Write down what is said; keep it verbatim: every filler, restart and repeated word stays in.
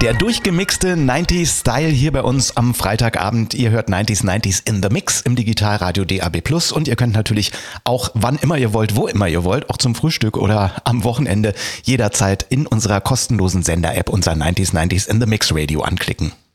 Der durchgemixte neunziger-Style hier bei uns am Freitagabend. Ihr hört neunziger neunziger in the Mix im Digitalradio D A B plus und ihr könnt natürlich auch, wann immer ihr wollt, wo immer ihr wollt, auch zum Frühstück oder am Wochenende jederzeit in unserer kostenlosen Sender-App unser neunziger neunziger in the Mix Radio anklicken.